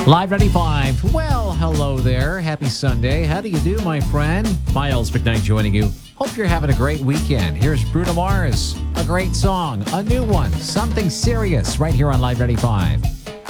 Live 95. Well, hello there. Happy Sunday. How do you do, my friend? Miles McKnight joining you. Hope you're having a great weekend. Here's Bruno Mars. A great song. A new one. Something serious right here on Live 95.